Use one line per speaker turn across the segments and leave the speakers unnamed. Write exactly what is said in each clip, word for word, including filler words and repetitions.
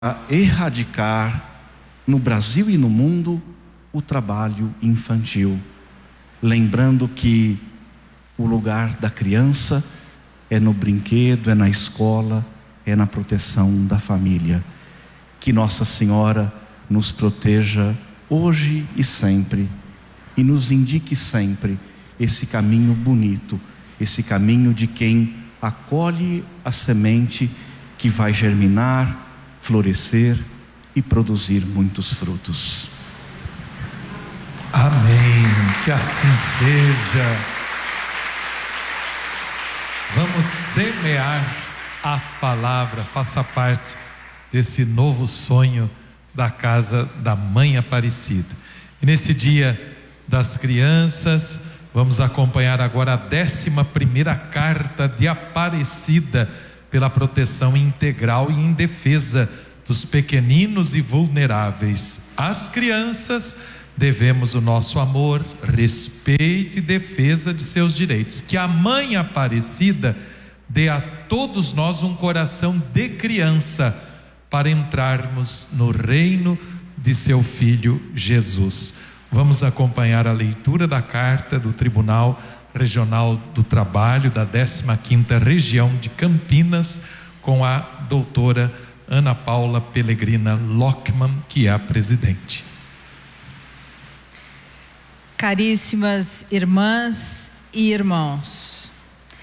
a erradicar no Brasil e no mundo o trabalho infantil, lembrando que o lugar da criança é no brinquedo, é na escola, é na proteção da família. Que Nossa Senhora nos proteja hoje e sempre e nos indique sempre esse caminho bonito, esse caminho de quem acolhe a semente que vai germinar, florescer e produzir muitos frutos.
Amém, que assim seja. Vamos semear a palavra, faça parte desse novo sonho da casa da Mãe Aparecida. E nesse dia das crianças, vamos acompanhar agora a décima primeira carta de Aparecida pela proteção integral e em defesa dos pequeninos e vulneráveis. Às crianças devemos o nosso amor, respeito e defesa de seus direitos. Que a Mãe Aparecida dê a todos nós um coração de criança para entrarmos no reino de seu Filho Jesus. Vamos acompanhar a leitura da carta do Tribunal Regional do Trabalho da décima quinta Região de Campinas, com a doutora Ana Paula Pellegrina Lockman, que é a presidente.
Caríssimas irmãs e irmãos,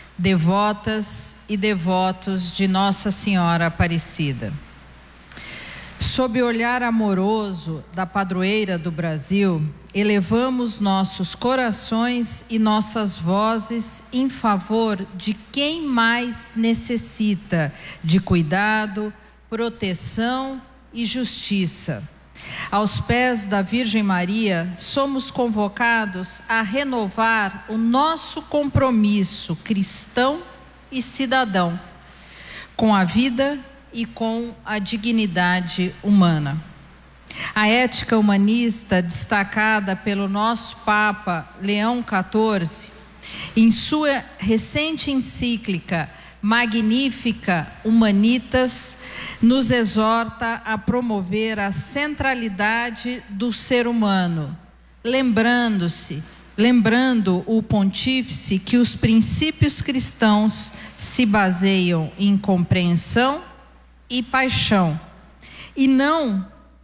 devotas e devotos de Nossa Senhora Aparecida, sob o olhar amoroso da padroeira do Brasil, elevamos nossos corações e nossas vozes em favor de quem mais necessita de cuidado, proteção e justiça. Aos pés da Virgem Maria, somos convocados a renovar o nosso compromisso cristão e cidadão com a vida e com a dignidade humana. A ética humanista destacada pelo nosso Papa Leão quatorze, em sua recente encíclica Magnificat Humanitas, nos exorta a promover a centralidade do ser humano, lembrando-se, lembrando o pontífice que os princípios cristãos se baseiam em compreensão e paixão, e não,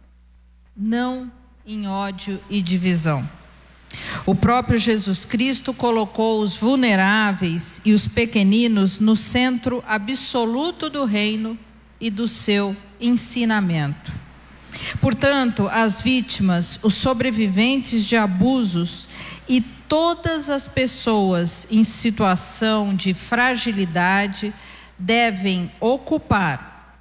não em ódio e divisão. O próprio Jesus Cristo colocou os vulneráveis e os pequeninos no centro absoluto do reino e do seu ensinamento. Portanto, as vítimas, os sobreviventes de abusos e todas as pessoas em situação de fragilidade devem ocupar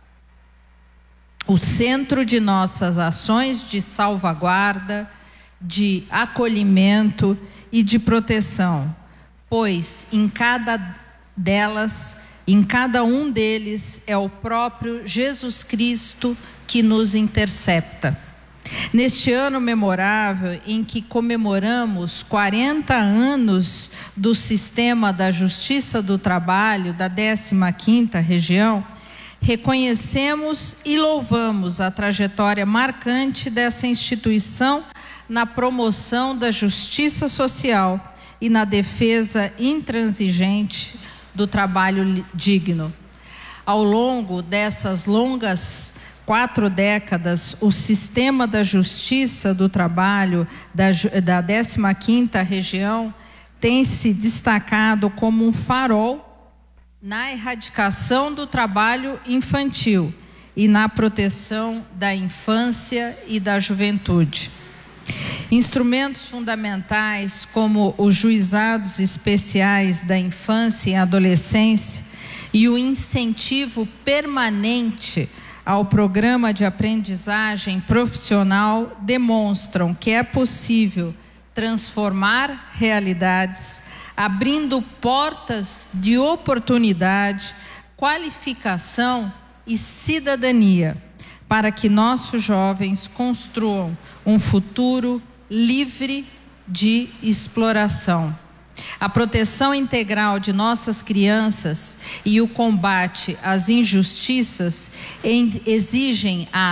o centro de nossas ações de salvaguarda, de acolhimento e de proteção, pois em cada delas, em cada um deles é o próprio Jesus Cristo que nos intercepta. Neste ano memorável em que comemoramos quarenta anos do Sistema da Justiça do Trabalho da décima quinta Região, reconhecemos e louvamos a trajetória marcante dessa instituição na promoção da justiça social e na defesa intransigente do trabalho digno. Ao longo dessas longas quatro décadas, o sistema da justiça do trabalho da, da décima quinta Região tem se destacado como um farol na erradicação do trabalho infantil e na proteção da infância e da juventude. Instrumentos fundamentais como os juizados especiais da infância e adolescência e o incentivo permanente ao programa de aprendizagem profissional demonstram que é possível transformar realidades, abrindo portas de oportunidade, qualificação e cidadania, para que nossos jovens construam um futuro livre de exploração. A proteção integral de nossas crianças e o combate às injustiças exigem a